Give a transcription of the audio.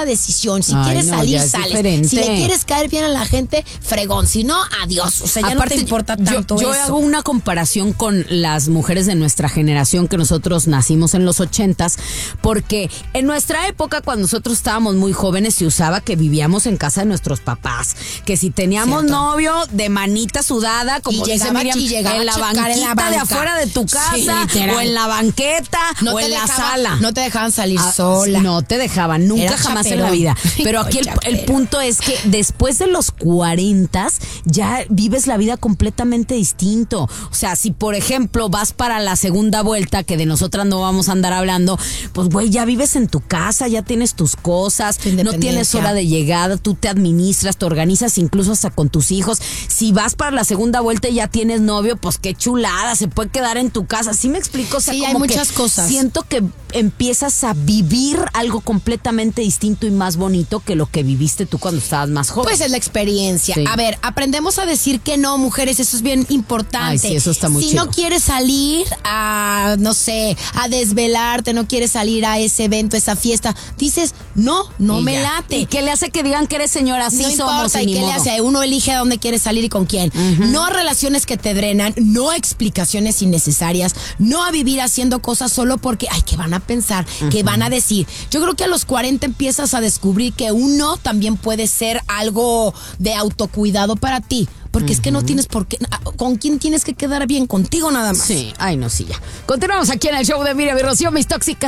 la decisión. Si Ay, quieres no, salir, ya es sales. diferente. Si le quieres caer bien a la gente, fregón. Si no, adiós. O sea, ya Aparte, no te importa tanto yo eso. hago una comparación con las mujeres de nuestra generación, que nosotros nacimos en los 80s, porque en nuestra época, cuando nosotros estábamos muy jóvenes, se usaba que vivíamos en casa de nuestros papás, que si teníamos Cierto. novio, de manita sudada, como Y dice llegaba- Miriam, y llegaba en la a checar banquita en la de banca. afuera de tu casa, Sí, literal. o en la banqueta, o en la sala. No te dejaban salir Ah, sola. No te dejaban, nunca Era jamás en chaperón. la vida. Pero aquí el Chaperón. punto es que después de los 40 ya vives la vida completamente distinto. O sea, si por ejemplo vas para la segunda vuelta, que de nosotras no vamos a andar hablando, pues güey, ya vives en tu casa, ya tienes tus cosas, Tu no tienes independencia. hora de llegada, tú te administras, te organizas incluso hasta con tus hijos. Si vas para la segunda vuelta y ya tienes novio, pues qué chulada, se puede quedar en tu casa. ¿Sí me explico? O sea, Sí, hay como que muchas cosas. Siento que empiezas a vivir algo completamente distinto y más bonito que lo que viviste tú cuando estabas más joven. Pues es la experiencia. Sí. A ver, aprendemos a decir que no, mujeres, eso es bien importante. Ay, sí, eso está muy Si chido. no quieres salir a, no sé, a desvelarte, no quieres salir a ese evento, esa fiesta, dices, no Y me ya. late. ¿Y qué le hace que digan que eres señora? Así no somos, importa, y ¿y ni qué le modo. hace? Uno elige a dónde quiere salir y con quién. No a relaciones que te drenan, no a explicaciones innecesarias, no a vivir haciendo cosas solo porque, ay, ¿qué van a pensar? ¿Qué van a decir? Yo creo que a los 40 empiezas a descubrir que uno también puede ser algo de autocuidado para ti. Porque es que no tienes por qué. ¿Con quién tienes que quedar bien? Contigo nada más. Sí, ay no, sí, ya. Continuamos aquí en el show de Miriam y Rocío, mis tóxicas.